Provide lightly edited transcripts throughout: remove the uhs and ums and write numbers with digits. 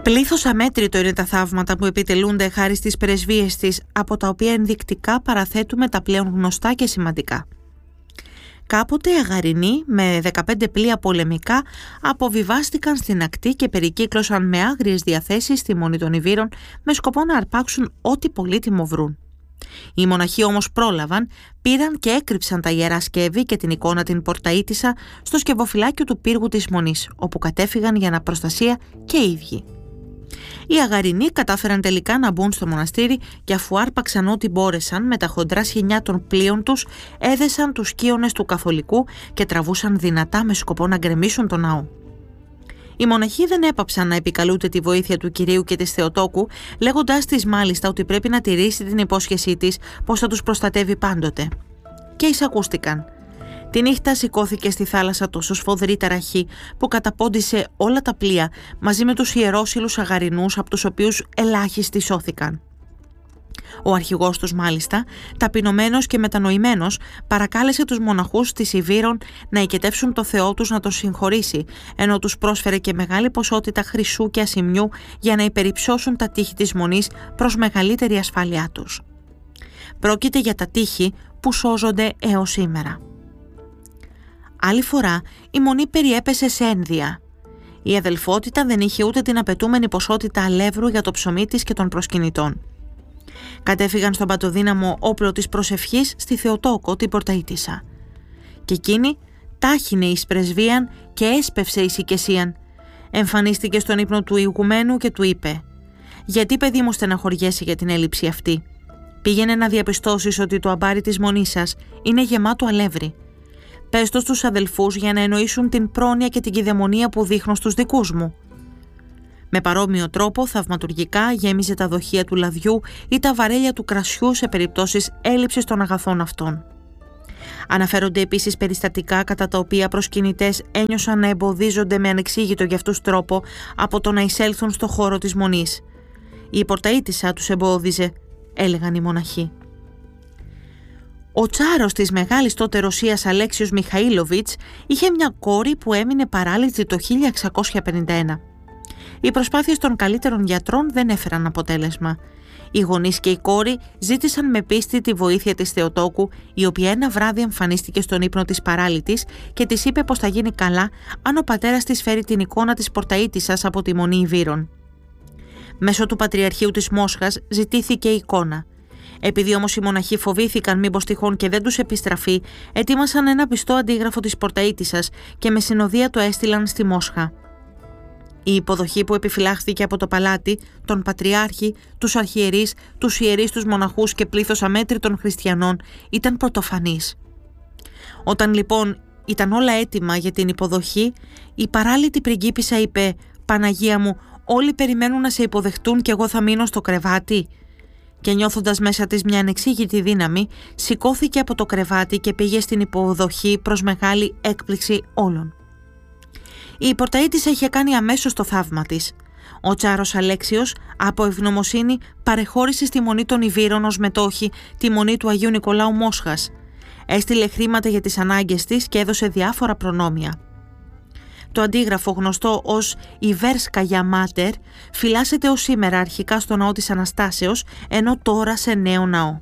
Πλήθος αμέτρητο είναι τα θαύματα που επιτελούνται χάρη στις πρεσβείες της, από τα οποία ενδεικτικά παραθέτουμε τα πλέον γνωστά και σημαντικά. Κάποτε οι Αγαρινοί με 15 πλοία πολεμικά αποβιβάστηκαν στην ακτή και περικύκλωσαν με άγριες διαθέσεις τη μονή των Ιβύρων με σκοπό να αρπάξουν ό,τι πολύτιμο βρουν. Οι μοναχοί όμως πρόλαβαν, πήραν και έκρυψαν τα ιερά σκεύη και την εικόνα την Πορταΐτισσα στο σκευοφυλάκιο του πύργου της Μονής, όπου κατέφυγαν για αναπροστασία και οι ίδιοι. Οι Αγαρινοί κατάφεραν τελικά να μπουν στο μοναστήρι και αφού άρπαξαν ό,τι μπόρεσαν με τα χοντρά σχοινιά των πλοίων τους, έδεσαν τους κύονες του Καθολικού και τραβούσαν δυνατά με σκοπό να γκρεμίσουν τον ναό. Οι μοναχοί δεν έπαψαν να επικαλούνται τη βοήθεια του Κυρίου και της Θεοτόκου, λέγοντάς της μάλιστα ότι πρέπει να τηρήσει την υπόσχεσή της πως θα τους προστατεύει πάντοτε. Και εισακούστηκαν. Τη νύχτα σηκώθηκε στη θάλασσα τόσο σφοδρή ταραχή που καταπώντησε όλα τα πλοία μαζί με τους ιερόσυλους Αγαρινούς, από τους οποίους ελάχιστοι σώθηκαν. Ο αρχηγός τους μάλιστα, ταπεινωμένος και μετανοημένος, παρακάλεσε τους μοναχούς της Ιβύρων να οικετεύσουν το Θεό τους να τον συγχωρήσει, ενώ τους πρόσφερε και μεγάλη ποσότητα χρυσού και ασημιού για να υπερυψώσουν τα τείχη της Μονής προς μεγαλύτερη ασφάλειά τους. Πρόκειται για τα τείχη που σώζονται έως σήμερα. Άλλη φορά η Μονή περιέπεσε σε ένδια. Η αδελφότητα δεν είχε ούτε την απαιτούμενη ποσότητα αλεύρου για το ψωμί της και των προσκυνητών. Κατέφυγαν στον παντοδύναμο όπλο της προσευχής στη Θεοτόκο, την Πορταΐτισσα. Και εκείνη τάχινε εις πρεσβείαν και έσπευσε εις οικεσίαν. Εμφανίστηκε στον ύπνο του ηγουμένου και του είπε: «Γιατί, παιδί μου, στεναχωριέσαι για την έλλειψη αυτή? Πήγαινε να διαπιστώσεις ότι το αμπάρι της Μονής σας είναι γεμάτο αλεύρι. Πες το στους αδελφούς για να εννοήσουν την πρόνοια και την κηδαιμονία που δείχνω στους δικούς μου». Με παρόμοιο τρόπο, θαυματουργικά γέμιζε τα δοχεία του λαδιού ή τα βαρέλια του κρασιού σε περιπτώσεις έλλειψης των αγαθών αυτών. Αναφέρονται επίσης περιστατικά κατά τα οποία προσκυνητές ένιωσαν να εμποδίζονται με ανεξήγητο για αυτούς τρόπο από το να εισέλθουν στο χώρο της Μονής. «Η Πορταΐτισσα τους εμπόδιζε», έλεγαν οι μοναχοί. Ο τσάρος της μεγάλης τότε Ρωσίας Αλέξιος Μιχαήλοβιτς είχε μια κόρη που έμεινε παράλυτη το 1651. Οι προσπάθειες των καλύτερων γιατρών δεν έφεραν αποτέλεσμα. Οι γονείς και η κόρη ζήτησαν με πίστη τη βοήθεια της Θεοτόκου, η οποία ένα βράδυ εμφανίστηκε στον ύπνο της παράλυτης και της είπε πως θα γίνει καλά αν ο πατέρας της φέρει την εικόνα της Πορταΐτισσας από τη Μονή Ιβύρων. Μέσω του Πατριαρχείου της Μόσχας ζητήθηκε η εικόνα. Επειδή όμως οι μοναχοί φοβήθηκαν μήπως τυχόν και δεν τους επιστραφεί, ετοίμασαν ένα πιστό αντίγραφο της Πορταΐτισσας και με συνοδεία το έστειλαν στη Μόσχα. Η υποδοχή που επιφυλάχθηκε από το παλάτι, τον Πατριάρχη, τους αρχιερείς, τους ιερείς, τους μοναχούς και πλήθος αμέτρητων χριστιανών ήταν πρωτοφανής. Όταν λοιπόν ήταν όλα έτοιμα για την υποδοχή, η παράλυτη πριγκίπισσα είπε: «Παναγία μου, όλοι περιμένουν να σε υποδεχτούν και εγώ θα μείνω στο κρεβάτι». Και νιώθοντας μέσα της μια ανεξήγητη δύναμη, σηκώθηκε από το κρεβάτι και πήγε στην υποδοχή προς μεγάλη έκπληξη όλων. Η Πορταΐτισσα είχε κάνει αμέσως το θαύμα της. Ο τσάρος Αλέξιος, από ευγνωμοσύνη, παρεχώρησε στη Μονή των Ιβύρων ως μετόχη τη Μονή του Αγίου Νικολάου Μόσχας. Έστειλε χρήματα για τις ανάγκες της και έδωσε διάφορα προνόμια. Το αντίγραφο, γνωστό ως Ιβέρσκαγια Μάτερ, φυλάσσεται ως σήμερα αρχικά στο ναό της Αναστάσεως, ενώ τώρα σε νέο ναό.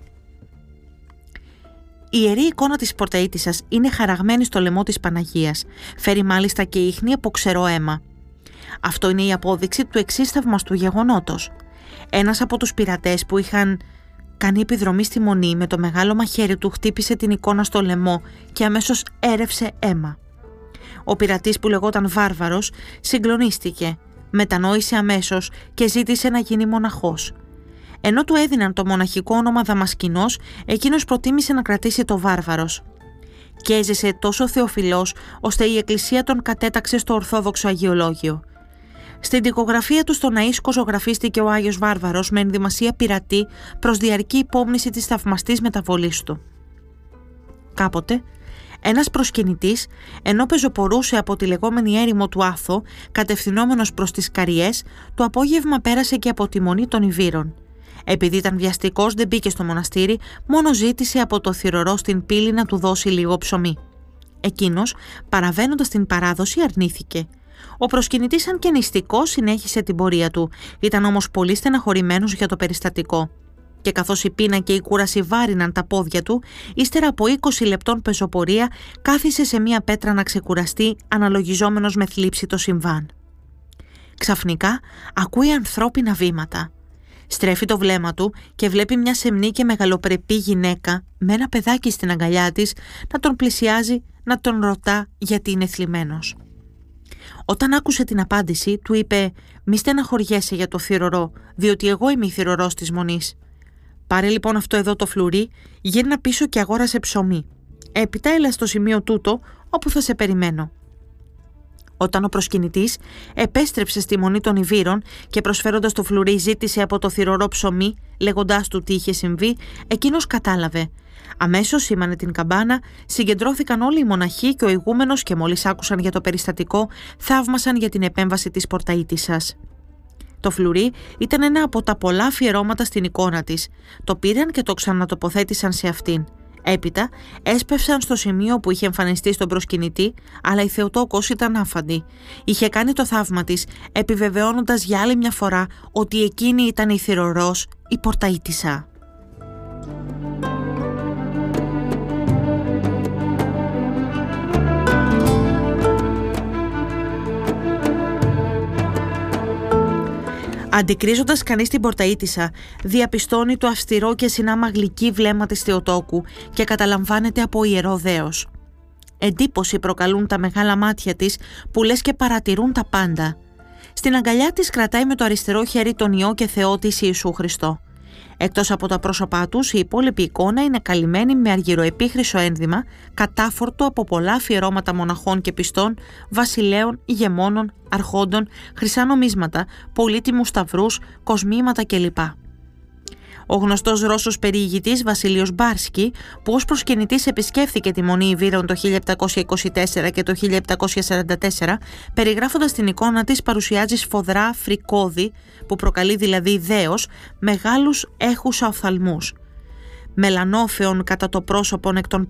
Η ιερή εικόνα της Πορταΐτισσας είναι χαραγμένη στο λαιμό της Παναγίας. Φέρει μάλιστα και ίχνη από ξερό αίμα. Αυτό είναι η απόδειξη του εξής θαυμαστού γεγονότος. Ένας από τους πειρατές που είχαν κάνει επιδρομή στη Μονή με το μεγάλο μαχαίρι του χτύπησε την εικόνα στο λαιμό και αμέσως έρευσε αίμα. Ο πειρατής, που λεγόταν Βάρβαρος, συγκλονίστηκε, μετανόησε αμέσως και ζήτησε να γίνει μοναχός. Ενώ του έδιναν το μοναχικό όνομα Δαμασκηνός, εκείνος προτίμησε να κρατήσει το Βάρβαρος. Και έζησε τόσο θεοφιλός, ώστε η Εκκλησία τον κατέταξε στο Ορθόδοξο Αγιολόγιο. Στην τοιχογραφία του στον Ναΐσκο ζωγραφίστηκε ο Άγιος Βάρβαρος με ενδυμασία πειρατή προς διαρκή υπόμνηση της θαυμαστής μεταβολής του. Κάποτε, ένας προσκυνητής, ενώ πεζοπορούσε από τη λεγόμενη έρημο του Άθο, κατευθυνόμενος προς τις Καριές, το απόγευμα πέρασε και από τη Μονή των Ιβύρων. Επειδή ήταν βιαστικός, δεν μπήκε στο μοναστήρι, μόνο ζήτησε από το θυρωρό στην πύλη να του δώσει λίγο ψωμί. Εκείνος, παραβαίνοντας την παράδοση, αρνήθηκε. Ο προσκυνητής, αν και νηστικός, συνέχισε την πορεία του. Ήταν όμως πολύ στεναχωρημένος για το περιστατικό. Και καθώς η πείνα και η κούραση βάριναν τα πόδια του, ύστερα από 20 λεπτών πεζοπορία κάθισε σε μία πέτρα να ξεκουραστεί, αναλογιζόμενος με θλίψη το συμβάν. Ξαφνικά ακούει ανθρώπινα βήματα. Στρέφει το βλέμμα του και βλέπει μια σεμνή και μεγαλοπρεπή γυναίκα με ένα παιδάκι στην αγκαλιά της να τον πλησιάζει, να τον ρωτά γιατί είναι θλιμμένος. Όταν άκουσε την απάντηση, του είπε «Μη στεναχωριέσαι για το θυρωρό, διότι εγώ είμαι η θυρωρός της Μονής. Πάρε λοιπόν αυτό εδώ το φλουρί, γύρνα πίσω και αγόρασε ψωμί. Έπειτα έλα στο σημείο τούτο όπου θα σε περιμένω». Όταν ο προσκυνητής επέστρεψε στη Μονή των Ιβύρων και προσφέροντας το φλουρί ζήτησε από το θυρωρό ψωμί, λέγοντάς του τι είχε συμβεί, εκείνος κατάλαβε. Αμέσως σήμανε την καμπάνα, συγκεντρώθηκαν όλοι οι μοναχοί και ο ηγούμενος και μόλις άκουσαν για το περιστατικό, θαύμασαν για την επέμβαση της πορταΐτισσας. Το φλουρί ήταν ένα από τα πολλά αφιερώματα στην εικόνα της. Το πήραν και το ξανατοποθέτησαν σε αυτήν. Έπειτα έσπευσαν στο σημείο που είχε εμφανιστεί στον προσκυνητή, αλλά η Θεοτόκος ήταν άφαντη. Είχε κάνει το θαύμα της, επιβεβαιώνοντας για άλλη μια φορά ότι εκείνη ήταν η θυρωρός, η πορταΐτισσα. Αντικρίζοντας κανείς την πορταΐτισσα, διαπιστώνει το αυστηρό και συνάμα γλυκύ βλέμμα της Θεοτόκου και καταλαμβάνεται από ιερό δέος. Εντύπωση προκαλούν τα μεγάλα μάτια της που λες και παρατηρούν τα πάντα. Στην αγκαλιά της κρατάει με το αριστερό χέρι τον Υιό και Θεό της Ιησού Χριστό. Εκτός από τα πρόσωπά τους, η υπόλοιπη εικόνα είναι καλυμμένη με αργυροεπίχρυσο ένδυμα, κατάφορτο από πολλά αφιερώματα μοναχών και πιστών, βασιλέων, ηγεμόνων, αρχόντων, χρυσά νομίσματα, πολύτιμους σταυρούς, κοσμήματα κλπ. Ο γνωστός Ρώσος περιηγητής Βασίλειος Μπάρσκι, που ως προσκυνητής επισκέφθηκε τη Μονή Ιβύρων το 1724 και το 1744, περιγράφοντας την εικόνα της, παρουσιάζει σφοδρά φρικόδι, που προκαλεί δηλαδή δέος, μεγάλους έχους οφθαλμούς. Μελανόφεων κατά το πρόσωπον εκ των